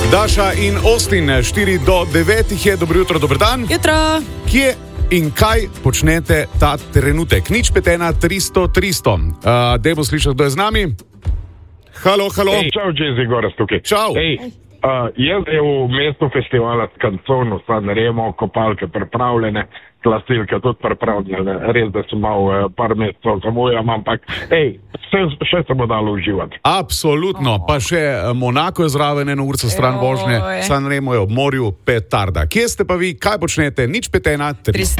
Daša in Austin, 4 do 9 je, dobro jutro, dober dan. Jutro. Kje in kaj počnete ta trenutek? 051-300-300. Dajmo slišati, kdo je z nami. Halo. Ej, čau, Jezi, Goras tukaj. Čau. Ej, jaz je v mestu festivala Skanzon, v San Remo, kopalke pripravljene, glasilke tudi pripravljene. Res, da sem mal par mesecev zamujam, ampak še se bo dalo uživati. Absolutno, pa še Monako je zraven, 1 uro stran vožnje, San Remo je ob morju, petarda. Kje ste pa vi, kaj počnete? 051-300.